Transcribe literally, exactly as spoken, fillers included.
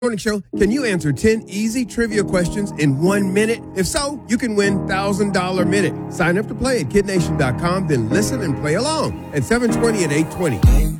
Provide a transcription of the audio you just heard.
Morning Show, can you answer ten easy trivia questions in one minute? If so, you can win one thousand dollars Minute. Sign up to play at kid nation dot com, then listen and play along at seven twenty and eight twenty.